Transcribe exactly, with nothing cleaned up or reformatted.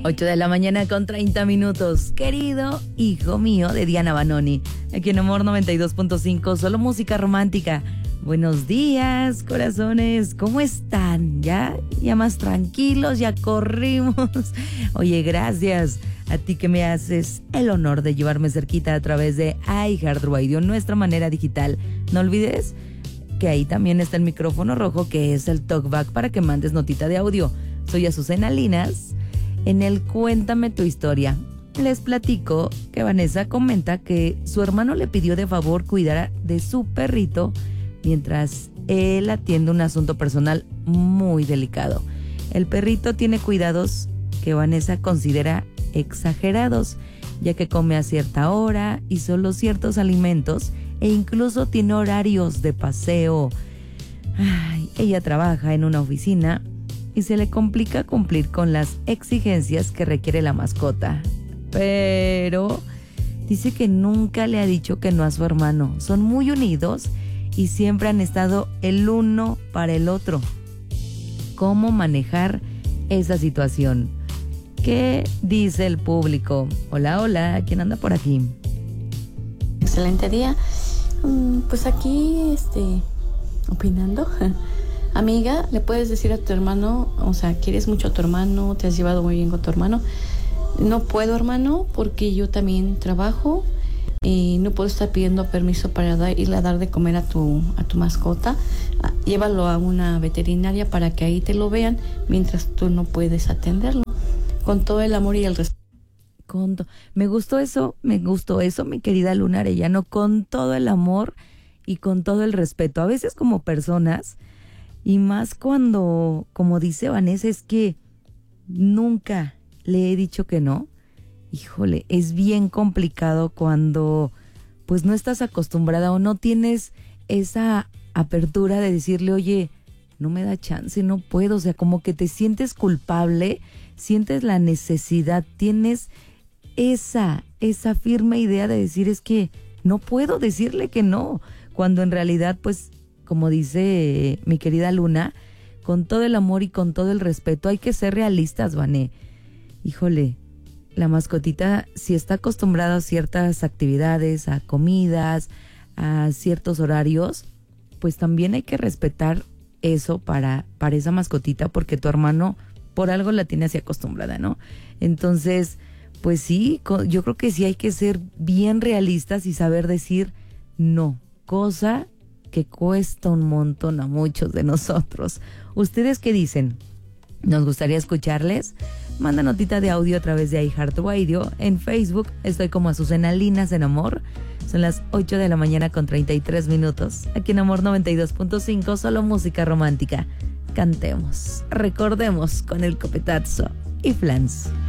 ocho de la mañana con treinta minutos. Querido hijo mío de Diana Banoni. Aquí en Amor noventa y dos punto cinco, solo música romántica. Buenos días, corazones. ¿Cómo están? ¿Ya? ¿Ya más tranquilos? ¿Ya corrimos? Oye, gracias a ti que me haces el honor de llevarme cerquita a través de iHeartRadio, nuestra manera digital. No olvides que ahí también está el micrófono rojo, que es el talkback para que mandes notita de audio. Soy Azucena Linas. En el Cuéntame tu historia, les platico que Vanessa comenta que su hermano le pidió de favor cuidar de su perrito mientras él atiende un asunto personal muy delicado. El perrito tiene cuidados que Vanessa considera exagerados, ya que come a cierta hora y solo ciertos alimentos e incluso tiene horarios de paseo. Ay, ella trabaja en una oficina y se le complica cumplir con las exigencias que requiere la mascota. Pero dice que nunca le ha dicho que no a su hermano. Son muy unidos y siempre han estado el uno para el otro. ¿Cómo manejar esa situación? ¿Qué dice el público? Hola, hola, ¿quién anda por aquí? Excelente día. Pues aquí, este, opinando. Amiga, le puedes decir a tu hermano, o sea, quieres mucho a tu hermano, te has llevado muy bien con tu hermano. No puedo, hermano, porque yo también trabajo y no puedo estar pidiendo permiso para dar, irle a dar de comer a tu, a tu mascota. Llévalo a una veterinaria para que ahí te lo vean mientras tú no puedes atenderlo. Con todo el amor y el respeto. Con to- me gustó eso, me gustó eso, mi querida Luna Arellano, con todo el amor y con todo el respeto. A veces como personas, y más cuando, como dice Vanessa, es que nunca le he dicho que no. Híjole, es bien complicado cuando pues no estás acostumbrada o no tienes esa apertura de decirle, oye, no me da chance, no puedo. O sea, como que te sientes culpable, sientes la necesidad, tienes esa, esa firme idea de decir, es que no puedo decirle que no, cuando en realidad, pues, como dice mi querida Luna, con todo el amor y con todo el respeto, hay que ser realistas, Vané. Híjole, la mascotita, si está acostumbrada a ciertas actividades, a comidas, a ciertos horarios, pues también hay que respetar eso para, para esa mascotita, porque tu hermano por algo la tiene así acostumbrada, ¿no? Entonces, pues sí, yo creo que sí hay que ser bien realistas y saber decir no, cosa que cuesta un montón a muchos de nosotros. ¿Ustedes qué dicen? Nos gustaría escucharles. Manda notita de audio a través de iHeartRadio. En Facebook estoy como Azucena Linas en Amor. Son las ocho de la mañana con treinta y tres minutos. Aquí en Amor noventa y dos punto cinco, solo música romántica. Cantemos, recordemos con el Copetazo y Flans.